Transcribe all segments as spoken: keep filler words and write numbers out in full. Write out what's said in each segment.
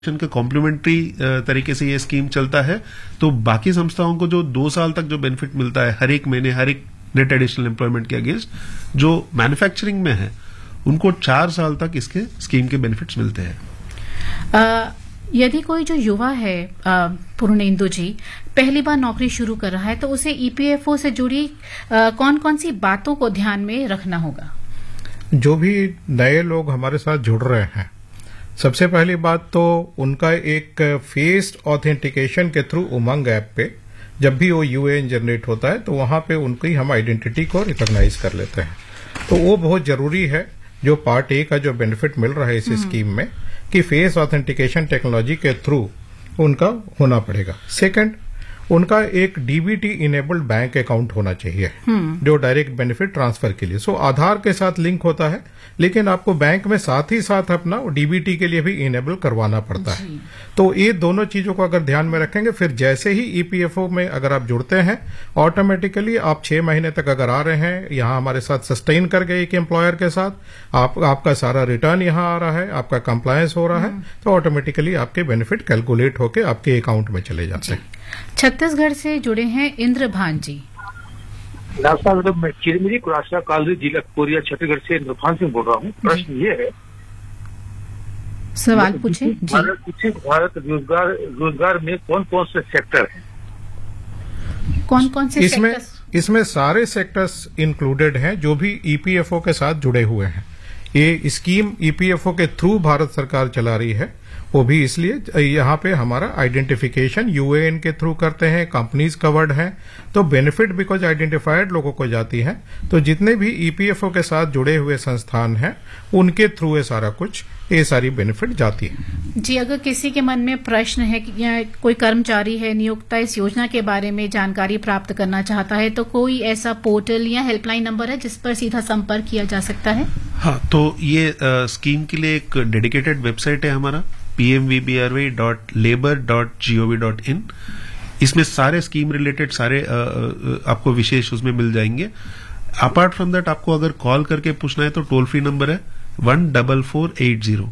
के कॉम्प्लीमेंट्री तरीके से ये स्कीम चलता है, तो बाकी संस्थाओं को जो दो साल तक जो बेनिफिट मिलता है हर एक महीने हर एक नेट एडिशनल एम्प्लॉयमेंट के अगेंस्ट, जो मैन्युफैक्चरिंग में है उनको चार साल तक इसके स्कीम के बेनिफिट्स मिलते हैं। यदि कोई जो युवा है पूर्णेंदु जी पहली बार नौकरी शुरू कर रहा है तो उसे ईपीएफओ से जुड़ी कौन कौन सी बातों को ध्यान में रखना होगा? जो भी नए लोग हमारे साथ जुड़ रहे हैं, सबसे पहली बात तो उनका एक फेस्ड ऑथेंटिकेशन के थ्रू उमंग ऐप पे जब भी वो यूएएन जनरेट होता है तो वहां पे उनकी हम आइडेंटिटी को रिकॉग्नाइज कर लेते हैं। तो वो बहुत जरूरी है, जो पार्ट ए का जो बेनिफिट मिल रहा है इस स्कीम में, कि फेस ऑथेंटिकेशन टेक्नोलॉजी के थ्रू उनका होना पड़ेगा। सेकंड, उनका एक डीबीटी इनेबल्ड बैंक अकाउंट होना चाहिए जो डायरेक्ट बेनिफिट ट्रांसफर के लिए, सो आधार के साथ लिंक होता है, लेकिन आपको बैंक में साथ ही साथ अपना डीबीटी के लिए भी इनेबल करवाना पड़ता है। तो ये दोनों चीजों को अगर ध्यान में रखेंगे, फिर जैसे ही ईपीएफओ में अगर आप जुड़ते हैं, ऑटोमेटिकली आप छह महीने तक अगर आ रहे हैं यहाँ हमारे साथ सस्टेन कर गए एक एम्प्लॉयर के साथ, आप, आपका सारा रिटर्न यहाँ आ रहा है, आपका कंप्लायंस हो रहा है, तो ऑटोमेटिकली आपके बेनिफिट कैलकुलेट होकर आपके अकाउंट में चले जाते हैं। छत्तीसगढ़ से जुड़े हैं इंद्रभान जी। मैडम, मैं चिरमिरी कुरासा कालरी जिला कोरिया छत्तीसगढ़ से इंद्रभान सिंह बोल रहा हूँ। प्रश्न ये है, सवाल पूछे जी। भारत विकसित भारत रोजगार रोजगार में कौन कौन से सेक्टर हैं? कौन कौन से इसमें सेक्टर्स? इसमें सारे सेक्टर्स इंक्लूडेड हैं जो भी ईपीएफओ के साथ जुड़े हुए हैं। ये स्कीम ईपीएफओ के थ्रू भारत सरकार चला रही है, वो भी इसलिए यहाँ पे हमारा आइडेंटिफिकेशन यूएएन के थ्रू करते हैं, कंपनीज कवर्ड हैं, तो बेनिफिट बिकॉज आइडेंटिफाइड लोगों को जाती है। तो जितने भी ईपीएफओ के साथ जुड़े हुए संस्थान हैं उनके थ्रू ये सारा कुछ ये सारी बेनिफिट जाती है। जी, अगर किसी के मन में प्रश्न है कि या कोई कर्मचारी है नियोक्ता इस योजना के बारे में जानकारी प्राप्त करना चाहता है, तो कोई ऐसा पोर्टल या हेल्पलाइन नंबर है जिस पर सीधा संपर्क किया जा सकता है? हाँ, तो ये आ, स्कीम के लिए एक डेडिकेटेड वेबसाइट है हमारा P M we B R Y dot labour dot G O V dot in. इसमें सारे स्कीम रिलेटेड सारे आ, आपको विशेष उसमें मिल जाएंगे। अपार्ट फ्रॉम दैट आपको अगर कॉल करके पूछना है तो टोल फ्री नंबर है one double four eight zero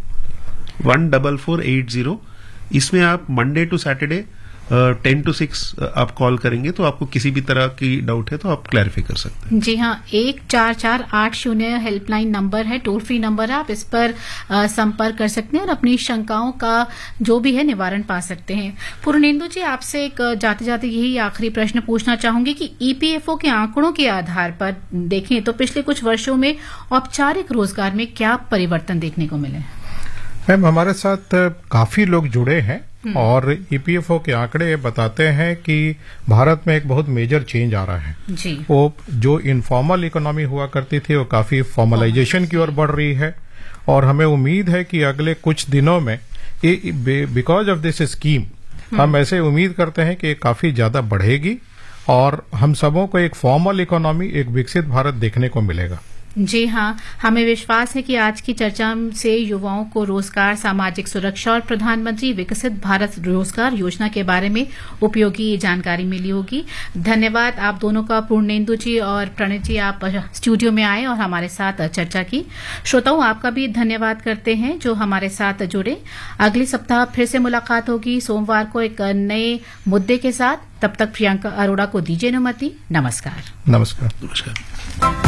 one double four eight zero. इसमें आप Monday to Saturday ten to six आप कॉल करेंगे तो आपको किसी भी तरह की डाउट है तो आप क्लैरिफाई कर सकते हैं। जी हाँ, एक चार चार आठ शून्य हेल्पलाइन नंबर है, टोल फ्री नंबर है, आप इस पर आ, संपर्क कर सकते हैं और अपनी शंकाओं का जो भी है निवारण पा सकते हैं। पूर्णेंदु जी, आपसे एक जाते जाते यही आखिरी प्रश्न पूछना चाहूंगी कि ईपीएफओ के आंकड़ों के आधार पर देखें तो पिछले कुछ वर्षों में औपचारिक रोजगार में क्या परिवर्तन देखने को मिले? मैम, हमारे साथ काफी लोग जुड़े हैं और ईपीएफओ के आंकड़े बताते हैं कि भारत में एक बहुत मेजर चेंज आ रहा है जी। वो जो इनफॉर्मल इकोनॉमी हुआ करती थी वो काफी फॉर्मलाइजेशन की ओर बढ़ रही है, और हमें उम्मीद है कि अगले कुछ दिनों में बिकॉज ऑफ दिस स्कीम हम ऐसे उम्मीद करते हैं कि ये काफी ज्यादा बढ़ेगी और हम सबों को एक फॉर्मल इकोनॉमी, एक विकसित भारत देखने को मिलेगा। जी हाँ, हमें विश्वास है कि आज की चर्चा से युवाओं को रोजगार, सामाजिक सुरक्षा और प्रधानमंत्री विकसित भारत रोजगार योजना के बारे में उपयोगी जानकारी मिली होगी। धन्यवाद आप दोनों का, पूर्णेंदु जी और प्रणित जी, आप स्टूडियो में आए और हमारे साथ चर्चा की। श्रोताओं, आपका भी धन्यवाद करते हैं जो हमारे साथ जुड़े। अगले सप्ताह फिर से मुलाकात होगी सोमवार को एक नए मुद्दे के साथ। तब तक प्रियंका अरोड़ा को दीजिए अनुमति। नमस्कार। नमस्कार। नमस्कार।